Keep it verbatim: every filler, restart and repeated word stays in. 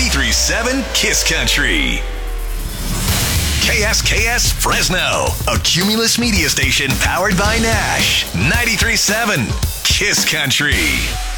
ninety-three point seven Kiss Country. K S K S Fresno, a Cumulus media station powered by Nash. ninety-three point seven Kiss Country.